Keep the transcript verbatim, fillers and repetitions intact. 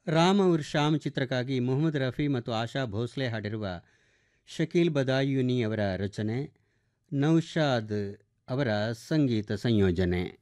ರಾಮ್ ಔರ್ ಶ್ಯಾಮ್ ಚಿತ್ರಕ್ಕಾಗಿ ಮೊಹಮ್ಮದ್ ರಫಿ ಮತ್ತು ಆಶಾ ಭೋಸ್ಲೆ ಹಾಡಿರುವ ಶಕೀಲ್ ಬದಾಯುನಿ ಅವರ ರಚನೆ, ನೌಶಾದ್ ಅವರ ಸಂಗೀತ ಸಂಯೋಜನೆ.